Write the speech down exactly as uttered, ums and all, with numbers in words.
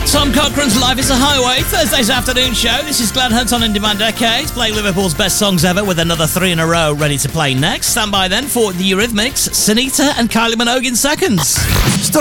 Tom Cochrane's Life is a Highway, Thursday's afternoon show. This is Glenn Hunt on In Demand Decades, playing Liverpool's best songs ever with another three in a row ready to play next. Stand by then for the Eurythmics, Sunita and Kylie Minogue in seconds.